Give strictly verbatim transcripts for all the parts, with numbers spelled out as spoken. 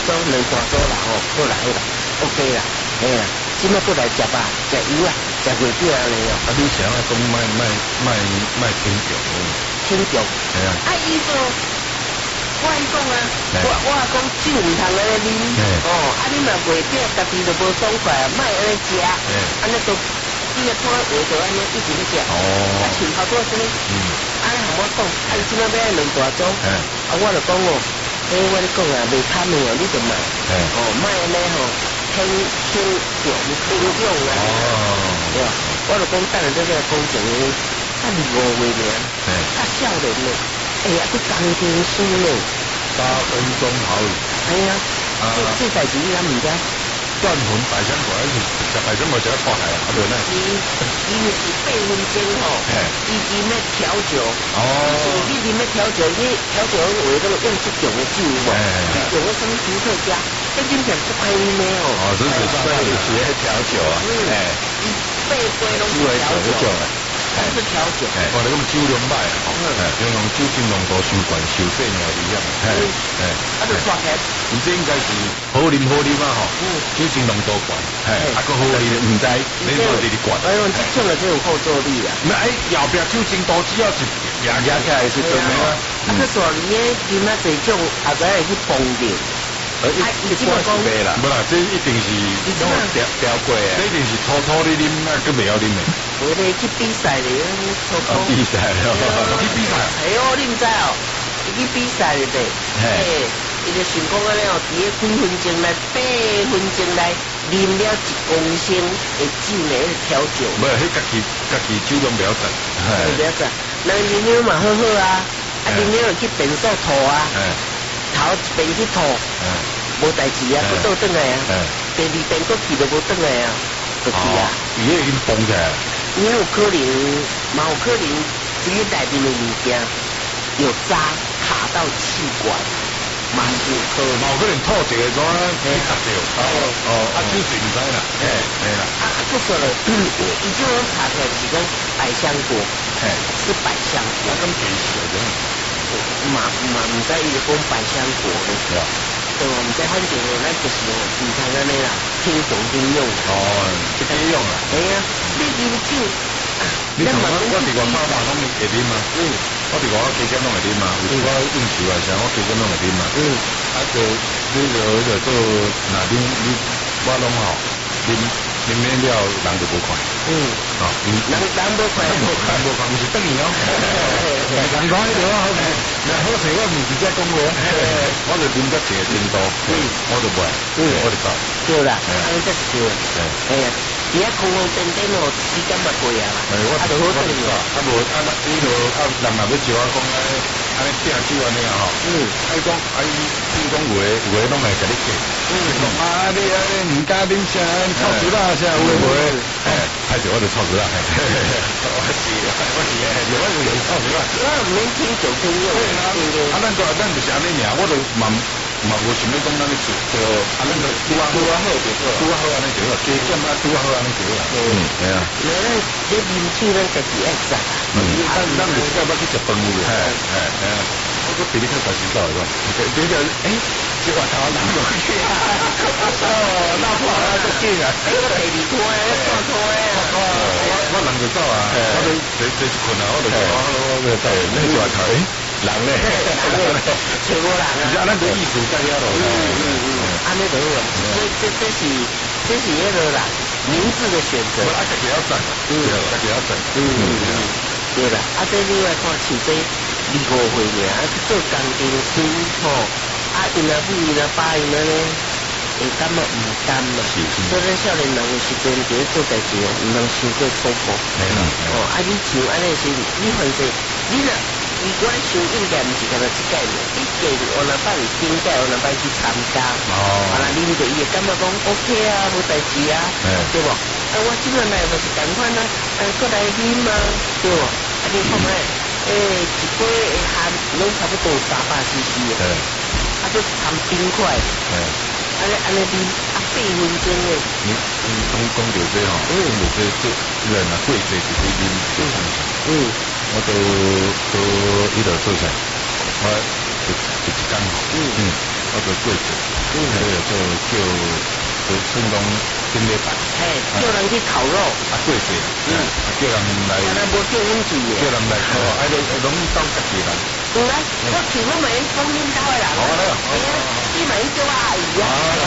粥，两大粥啦吼，好啦好啦 ，OK 啦，哎呀，今麦过来食吧，食油啊，食月饼安尼哦。 啊，你想要讲卖卖卖卖轻重哦？ 轻重。 系啊。 啊，伊说，我伊讲啊，我我讲酒唔通安尼啉，哦，啊你若月饼家己就无爽快，莫安尼食，安尼都你个拖下就安尼一直食。哦。啊，像好多什么，嗯，啊，同我讲，啊，伊即摆要两大盅，啊，我就讲哦。诶，我咧讲啊，袂贪的哦，你就买，哦，买安尼吼，轻轻重轻重啊，对吧？我就讲，等下在这个工程呢，啊，二五月呢，啊，少年呢，哎呀，佫工程师呢， 八分钟好雨， 哎呀，这这代志你敢毋知？ 断魂百香果，还是食百香果食得破海啊？对呢。 伊伊是八分钟吼，伊啉咧调酒，哦，你啉咧调酒，你调酒有迄个用这种的酒无？有个什么伏特加，这啉起来不开啉的哦。 哦，这是所以是迄调酒啊。 哎，伊八杯拢是调酒。还是调酒， 我哋咁酒量歹啊，因为酒精浓度伤悬，受血尿一样，哎哎， 啊，就抓起来， 唔知应该是好啉好啉啊吼，酒精浓度悬，哎，啊个好啉唔知，你做直直悬， 哎呦，这种的这种后坐力啊， 那哎后边酒精度只要是压压起来是对的啊， 啊，这说你啉啊这种，后边会去崩掉。 呃，一一般是袂啦，不啦，这一定是拢调调过诶，这一定是偷偷的啉，那更袂晓啉诶。 我哋去比赛咧，偷偷。 比赛哦，去比赛。 哎呦，你唔知哦，去比赛咧，嘿，伊就想讲安尼哦，伫个几分钟内，八分钟内啉了一公升的酒呢，调酒。 唔系，迄家己家己酒量不要整， 不要整，人啉了嘛好好啊，啊啉了去便所吐啊。头一边去吐，无代志啊，佫倒转来啊。第二遍佫去就无转来啊，就去啊。 伊已经崩起来， 伊有可能，嘛有可能，这个内面的物件有渣卡到气管，嘛是有可能。 嘛有可能吐一个怎去插着，哦哦，啊就是唔知啦，嘿，嘿啦。 啊，佫说了，伊就讲查出来是讲百香果，嘿，是百香果。 啊，咁其实啊， 嘛嘛唔知伊就讲百香果咧，对吧？唔知反正哦，咱就是哦，唔通安尼啦，轻重轻用。哦， 这个用啦。 哎呀，你啉酒， 你同我我伫外口嘛拢会啉嘛，嗯，我伫外口期间拢会啉嘛，有时我应酬啊啥，我期间拢会啉嘛，嗯，啊就你就迄个做若啉你我拢吼啉。啉免了，人就无快。嗯，哦，人人无快， 人无快，无快，毋是等于哦。人讲迄条好势，那好势我毋直接讲话，我就啉到一个程度，我就袂，我就走。 对啦，安尼才是对。哎呀，伫遐空空颠颠哦，时间嘛过啊。哎，我就好等于啊， 啊无啊那伊就啊人若要招我讲安尼安尼订酒安尼啊吼。嗯，啊伊讲啊伊伊讲有诶有诶拢会甲你计。嗯，啊你啊你毋敢啉啥，臭死啦！有诶无诶，哎，歹势我就臭死啦！我是我是诶，有我有臭死啦！ 我毋免听就听用， 啊，咱就咱就是安尼尔，我就嘛嘛无想要讲咱咧做，就啊咱就拄啊好啊好就好，拄啊好安尼就好，加减啊拄啊好安尼就好。嗯，系啊。 那咱你啉酒咱家己爱食。 嗯，咱咱就是要要去食饭去。系系系啊，我个比你较早时早个，这个诶。这话头人落去啊！哦，那跑啊，足紧啊！ 这个第二拖啊，半拖啊！ 我我人就走啊，我都这这是困啊，我就我我我走，那就话头诶，人咧， 找无人啊！ 是啊，咱个艺术在遐咯。嗯嗯嗯， 安尼就好啊。这这这是这是迄个啦，明智的选择。 啊，家己要整，嗯，家己要整，嗯嗯嗯， 对啦。啊，这另外看像这二五岁尔，啊去做工程师吼。啊，因啊富因啊巴因啊咧，会感觉唔甘嘛。所以咱少年人有时阵伫咧做代志哦，毋通伤过粗暴。哦，啊，你像安尼是，你反正你若如果咧想应该毋是干那即届的，你计我若摆有顶届，我若摆去参加。哦。啊，那啉着伊会感觉讲 OK 啊，无代志啊，对无？啊，我即阵来就是共款啊，啊，过来啉啊，对无？啊，你看卖，诶，一杯会含拢差不多三百 C C 的。啊，就含冰块，嗯，安尼安尼啉啊八分钟诶。 你你讲讲到这吼，嗯，讲到这这人啊过节就去啉，就上上，嗯，我都都伊就做啥，我就就一工吼，嗯嗯，我就过节。 嗯，所以就就就顺讲顶礼拜， 嘿，叫人去烤肉， 啊过节，嗯，叫人来， 咱无叫阮去叫人来烤，啊，就拢到家己人。 有啊，我去我咪讲恁家的人， 好啊， 你咪叫我阿姨啊，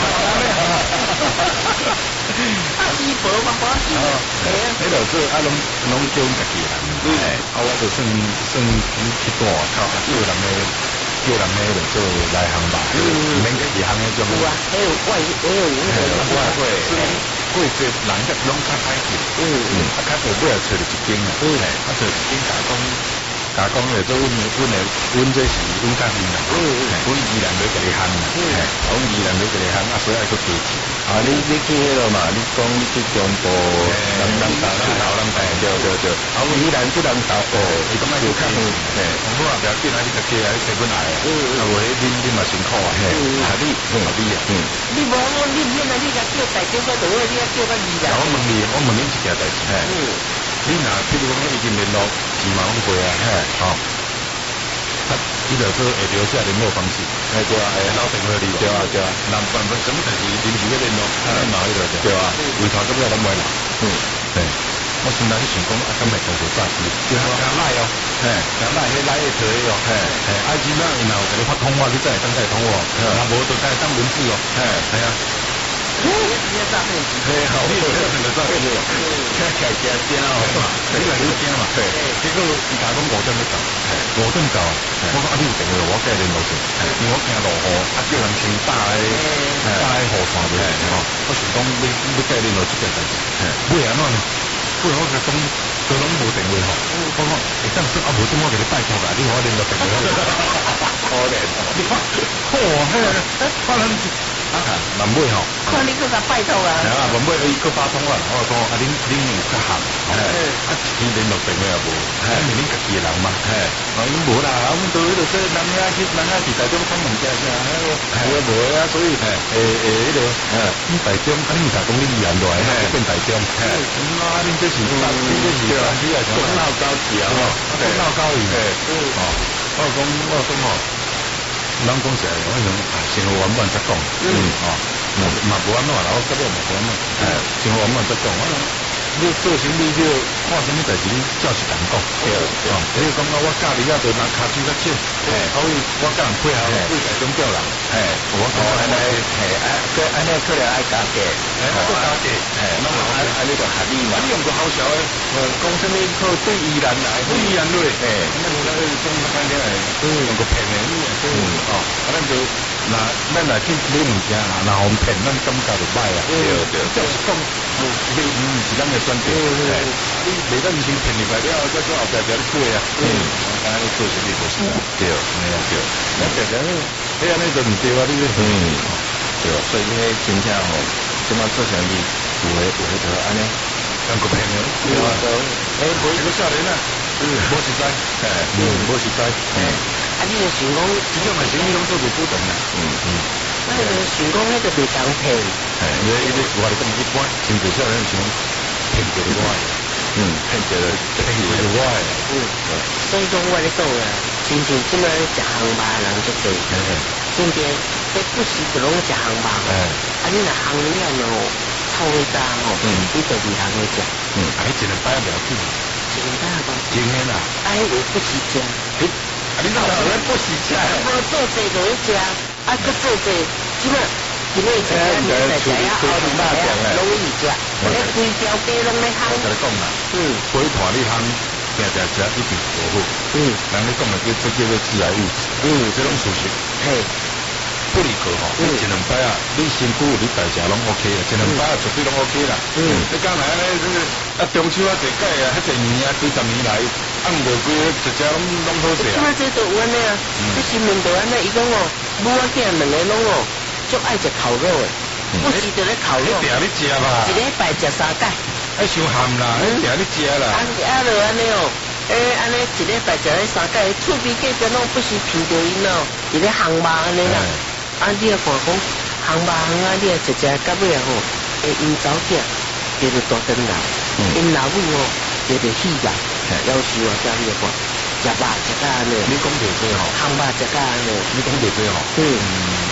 啊姨婆嘛，婆姨，哎呀， 迄个是啊，拢拢叫家己人，哎，啊，我就算算去大靠，啊叫人诶。叫人咧就做来行吧，唔免家己行迄种。 有啊，还有外，还有那个外汇，过节人家拢较歹去，嗯嗯，啊，较后尾也找着一间啊，嗯，啊找一间加工，加工咧做阮阮诶，阮这是阮家己啦，嗯嗯，阮宜兰咧家己行啦，嗯，阮宜兰咧家己行，啊，所以爱去加钱。啊，你你去迄个嘛，你讲你去中部，南南大出头南大，对对对，啊，宜兰出南投，哦，伊感觉就较远，嘿，我话不要紧啊，你家己啊，你坐本来啊，啊，无迄恁恁嘛辛苦啊，嘿，啊你，啊你啊，嗯， 你无我你免啊，你甲叫大叫个倒位，你甲叫个宜兰。 我问你，我问你一件代志，嘿，你若譬如讲已经联络几万过啊，嘿，好。啊，伊就做下条写联络方式，哎对啊，哎老电话你对啊对啊，南办办什么代志临时要联络，啊嘛迄个对啊，为头咁样咁买啦，嗯，对，我先来想讲啊，咁咪做做诈欺，加加赖哦，嘿，加赖迄赖迄条哦，嘿，嘿，I G 那然后给你发通话，你再来等再通话，那无就再当文字哦，嘿，系啊。 你你诈骗集团， 好，你有成个诈骗了，听起来惊惊哦，你来你惊嘛，对，结果伊打讲五点要走，五点走，我讲啊你有电话，我改联络先，因为我惊落雨，啊叫人先打诶，打诶雨伞袂，吼，我想讲你你改联络即个代志，尾安怎呢？尾我甲讲，都拢无电话吼，我讲会当说啊无什么给你拜托啦，你我联络电话，可怜，你看，好，嘿，可能。啊，南尾吼， 看你搁甲拜托啊！ 啊，南尾伊搁打通啊，我讲啊，恁恁有较行，啊，一支联络电话也无，因为恁家己人嘛，啊，因无啦，我们都迄个说人遐去，人遐去台中看物件啥，迄个无啊，所以诶诶，迄个，你台中，啊，你唔甲讲你宜兰来，变台中，啊，恁这是，恁这是啊，你啊，讲闹交气啊，讲闹交气，哦，我讲我讲吼。人讲实在，我想啊，生活完满再讲，嗯，哦，嘛嘛无安怎啦，我觉得嘛无安怎，哎，生活完满再讲，我讲你做生意你看什么代志，你照是人讲，对，哦，比如讲我教你啊，就拿卡水较少，哎，所以我教人配合，对台中叫人，哎，我讲安尼，哎，啊，对，安尼可能爱加价，哎，做加价，哎，那么安安尼就合理嘛，你用个好笑诶，呃，讲什么靠对宜兰来，对宜兰来，哎，那那个中反正哎，嗯，用个骗诶，嗯，哦，啊，咱就那咱来去买物件啊，然后骗咱感觉就歹啊，对对，就是讲，你唔是咱诶选择，哎，你袂当唔先骗入来了，再做后壁壁你过啊，嗯，我讲你做生意做事，对，没有对，那别人，哎呀，那个唔对啊，你嗯，对，所以迄真正吼，即马做生意有诶有迄条安尼，咁个骗诶，对啊，哎，无一个少年啊，嗯，无实在，哎，嗯，无实在，哎。 啊，你就想讲， 即种诶生意拢做袂不同啊。嗯嗯。 那就想讲，迄个袂当骗。 哎，因为伊咧我哋咁一般，真侪少年想骗着我诶。嗯，骗着骗着我诶。嗯。 所以讲我咧讲啊，真正即摆食烘肉人足多。嗯。真正，迄不时就拢食烘肉。哎。啊，你若烘了咯，臭味大吼，你就袂通去食。 嗯。啊，迄一两摆也袂要紧。 一两摆啊？ 真诶啦。 啊，迄个不时食。 嘿。啊！你哪有咧不时食？ 无做济就去食，啊，佮做济，即摆今日食啊，明日食啊，后日食啊，拢易食。迄规条街拢咧烘。 我甲你讲啦，嗯，陪伴你烘，定定食一定无好。嗯，人咧讲啊，叫这叫做致癌物质。嗯，这种事实。嘿，不离可吼。你一两摆啊，你身躯你大食拢 OK 啊，一两摆啊绝对拢 OK 啦。嗯，你讲来咧，这个啊中秋啊，这届啊，迄侪年啊，几十年来。啊，毋着规个一只拢拢好食。 即摆这都有安尼啊，这新闻都安尼，伊讲哦，母仔囝两个拢哦，足爱食烤肉诶，不时就咧烤肉。 你定你食吧？ 一礼拜食三届。 哎，伤咸啦，你定你食啦。 啊，啊，就安尼哦，诶，安尼一礼拜食咧三届，厝边隔壁拢不时闻着因哦，伫咧烘肉安尼啦。啊，你啊看讲烘肉烘啊，你啊食食到尾吼，诶，因早囝叫做大灯啦，因老母哦叫做喜啦。要是我家里话，食肉食甲安尼， 你讲着这吼， 烘肉食甲安尼， 你讲着这吼，嗯，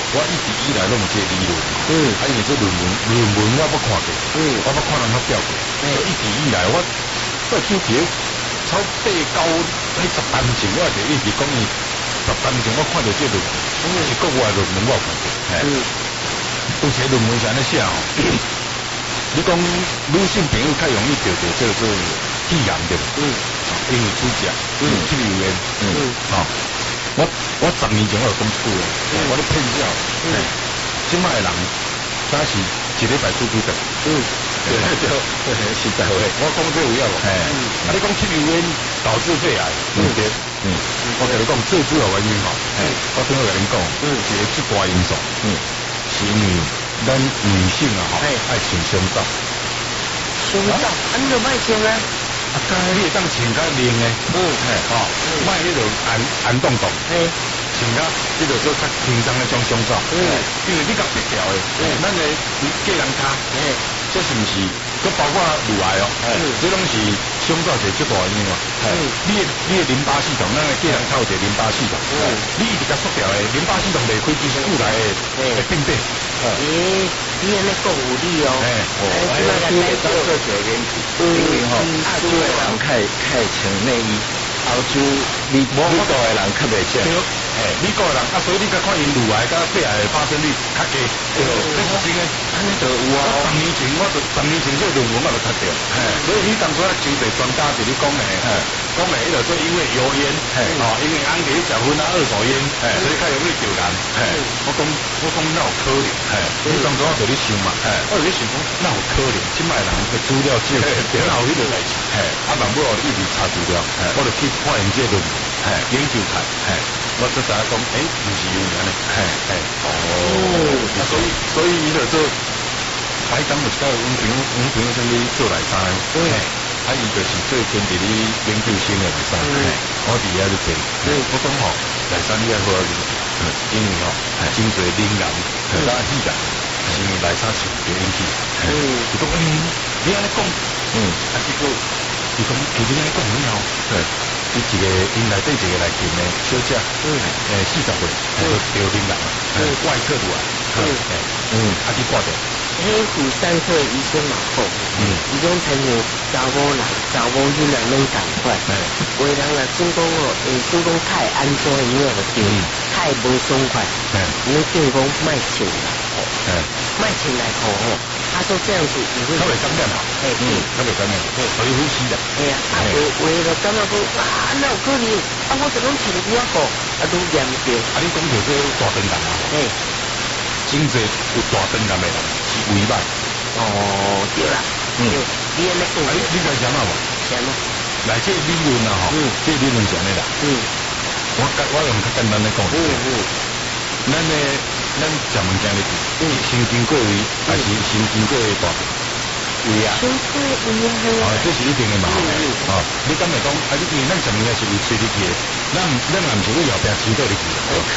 我一直以来拢有这理论，嗯，啊，因为这论文论文我要看过，嗯，我要看人家表过，所以一直以来我我记得超八九迄十单前，我就一直讲伊十单前我看到这论文，嗯，是国外论文我有看过，嗯，有些论文是安尼写哦，你讲女性朋友较容易得到这个肺癌的，嗯，因为出甲，嗯，吸油烟，嗯，哦。我我十年前我有讲出过，我咧骗笑，嗯，即摆人早是一礼拜出几顿，嗯，对对对，实在话，我讲这有影无？哎，啊你讲吸油烟导致肺癌，嗯对，嗯，我跟你讲最主要原因吼，哎，我等下跟你讲，嗯，一个最大因素，嗯，是因为咱女性啊吼，爱穿胸罩， 胸罩，啊你就卖穿啊？ 啊，当然你会当穿较凉诶，嗯，嘿，吼，卖迄个寒寒冻冻，嘿，穿较迄个做较轻松诶种胸罩，嗯，因为你甲拔掉诶，嗯，咱诶个人卡，嘿，这是毋是？佮包括乳癌哦，嘿，这拢是胸罩一个最大原因哦，嘿，你诶你诶淋巴系统，咱诶个人卡有一个淋巴系统，嗯，你一直甲缩掉诶，淋巴系统袂开支出来诶，会病变， 咦，你安尼讲有理哦，哎， 我这个当做一个原因，因为吼，亚洲诶人较较穿内衣，欧洲美美国诶人较袂穿。 哎，美国人啊，所以你甲看因乳癌甲肺癌的发生率较低，对，这是真诶。 安尼就有啊。 十年前我就十年前这论文我就读着，所以你当初啊，真侪专家伫咧讲诶，讲诶，迄个说因为油烟，哦，因为安给食薰啊，二手烟，所以较容易得癌。我讲我讲那有可能，你当初我就咧想嘛，我就咧想讲那有可能，即摆人嘅资料少，哪有迄个代志？啊，万不我一直查资料，我就去看因这论文，研究看，我这才讲，诶，唔是有安尼，嘿，嘿，哦，所以所以伊就做，摆当就到阮朋友，阮朋友什么做来生，嘿，啊，伊就是做跟伫咧研究生的来生，嘿，我伫遐咧做，我讲吼，来生你爱好啊，因为吼，真侪冷人，打气人，是因为来生是就引起，嗯，伊讲，嗯，你安尼讲，嗯，啊，结果，伊讲，其实安尼讲很好，对。伊一个因内底一个来见的小姐，嗯，诶，四十岁，就得病人，嗯，外科的啊，嗯，嗯，啊去挂掉。 迄妇产科医生嘛好，嗯，伊讲亲像查某人、查某囡仔拢共款，有的人若总讲哦，会总讲太安怎样就对，太无爽快，嗯，你叫讲卖穿啦，嗯，卖穿来好吼。他说这样子你会， 他会感染好，哎，嗯，他会感染，对，可以呼吸的。 哎呀，啊，有有的感觉讲啊，那有可能，啊，我这种穿比较好，啊，都严重。 啊，你讲到这大肠癌啊，哎，真侪有大肠癌的人是胃歹。 哦，对啦，嗯，你安尼讲， 啊，你你敢想嘛无？ 想咯。 来，这理论啊，吼，这理论是安尼啦。嗯，我我用较简单来讲，嗯嗯，咱呢。咱食物件咧，嗯，先经过胃，还是先经过大肠？胃啊， 先过胃啊， 哦，这是一定的嘛，哦，你敢会讲，啊，你因为咱食物件是胃吹入去的，咱咱也毋是胃后壁吹倒入去的，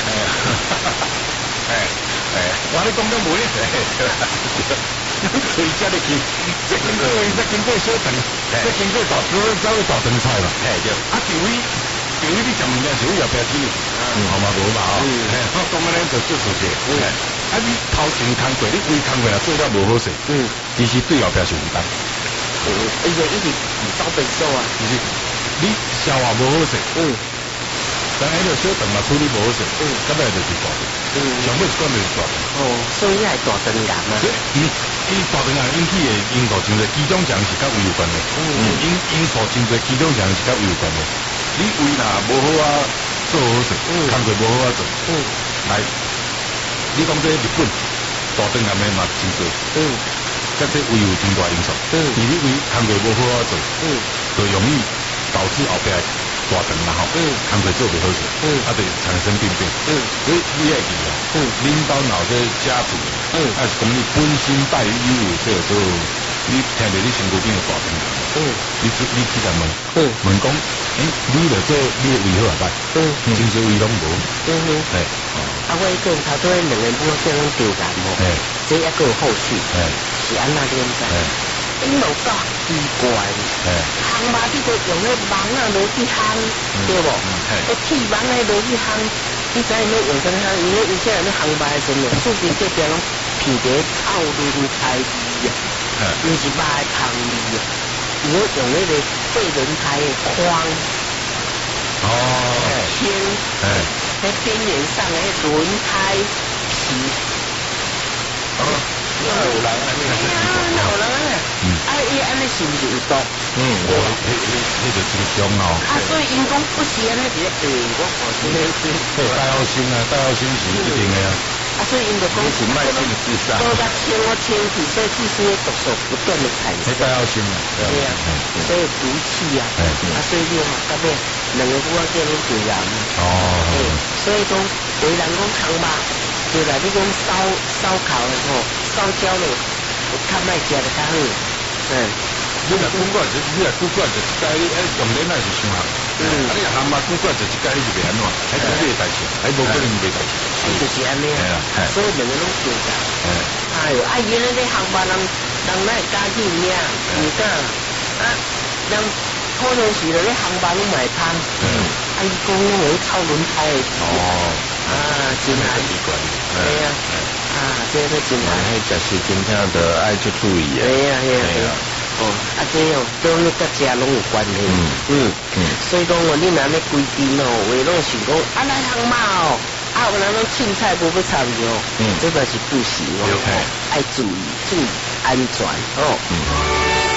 哎哎，我咧讲咱无咧食，吹食入去，这经过这经过小肠，这经过大肠，走去大肠菜嘛，哎对，啊，肠胃。因为你食物件是胃后壁吹入去，嗯，好嘛无嘛哦，嘿，我讲安尼就做事情，嗯，啊你头前空过，你胃空过啊做了无好势，嗯，其实对后壁是负担， 嗯，伊就一直倒bệnh數啊， 就是你消化无好勢，嗯，但係呢個小腸嘛處理無好勢，嗯，咁咪就是大腸，嗯，上尾是講就是大腸， 哦，所以係大腸癌啊， 所以伊伊大腸癌引起嘅因素真濟，其中一項是甲胃有關嘅，嗯，因因素真濟，其中一項是甲胃有關嘅。你胃若無好啊做好勢，工作無好啊做，嗯，來，你講這日本大腸癌嘅嘛真濟，嗯，甲這胃有真大影響，嗯，而你胃工作無好啊做，嗯，就容易導致後壁大腸啦吼，嗯，工作做袂好勢，嗯，啊就產生病變，嗯，所以你愛記啊，嗯，領導腦這家族，嗯，啊是講你本身帶有這個做，你聽到你身軀邊有大腸癌，嗯，你你去甲問，嗯，問講。誒，你著做你嘅胃好啊歹，嗯，真濟胃攏無，嗯哼，係， 啊，我一個頭拄迄兩個半鐘攏調癌無，係，這一個後續，係，是安那點解？因為夠奇怪，係，烘嘛你著用迄網啊落去烘，對無？係，迄鐵網咧落去烘， 你知影要用啥物？因为以前咧航班的时阵，厝边隔壁拢闻着臭轮胎味啊，毋是肉的香味啊。如果用那个废轮胎的框， 哦， 天，哎，在边缘上的轮胎皮， 哦，那有人安尼个， 哎呀，那有人啊，啊，伊安尼是毋是有毒？ 嗯，我迄迄迄就是一种哦。 啊，所以因讲不是安尼直接，诶，我看真诶是。 戴好心啊，戴好心是一定的啊。 啊，所以因就讲是慢性自杀。 多甲清我清气，所以致使迄毒素不断的产生。 迄戴好心啊。 对啊，所以毒气啊，啊，所以你看到尾两个骨仔叫你就燃。哦。诶，所以讲有人讲烘肉，对啦，你讲烧烧烤的吼，烧焦了，较歹食就较好。嗯。 你若久久就，你若久久就一解，你哎重点那是伤合。嗯。啊，你若烘肉久久就一解，你就袂安怎？还是袂代志，还无可能袂代志。 就是安尼啊。所以两个拢相同。嗯。哎呦，啊，原来你烘肉人人哪会敢去领？唔敢。啊，人可能是咧烘肉拢卖香。嗯。啊，伊讲我臭轮胎的皮。哦。啊，真难习惯。对啊。啊，这个真难。 迄食是真正的爱去注意啊。 对啊，对啊。哦，啊，这样跟你甲食拢有关系。嗯嗯嗯。所以讲哦，你若要规定哦，话拢想讲啊，来烘肉哦，啊，有人拢凊彩无要插入哦，嗯，这个是不行哦，爱注意注意安全哦。嗯。